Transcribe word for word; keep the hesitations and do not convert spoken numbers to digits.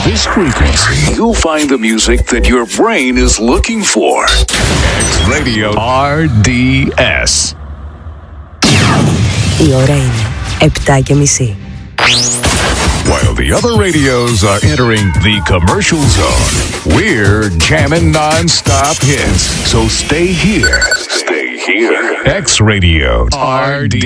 this frequency, you'll find the music that your brain is looking for. X Radio αρ ντι ες. Η ώρα είναι επτά και μισή. While the other radios are entering the commercial zone, we're jamming non-stop hits. So stay here. Stay here. X Radio R D